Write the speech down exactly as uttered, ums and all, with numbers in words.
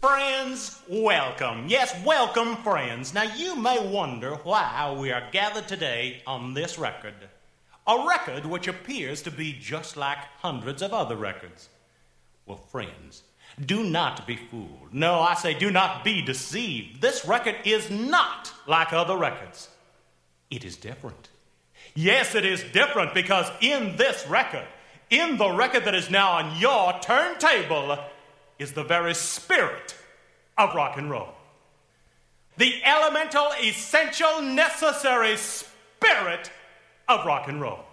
Friends, welcome. Yes, welcome, friends. Now, you may wonder why we are gathered today on this record. A record which appears to be just like hundreds of other records. Well, friends, do not be fooled. No, I say do not be deceived. This record is not like other records. It is different. Yes, it is different because in this record, in the record that is now on your turntable, is the very spirit of rock and roll. The elemental, essential, necessary spirit of rock and roll.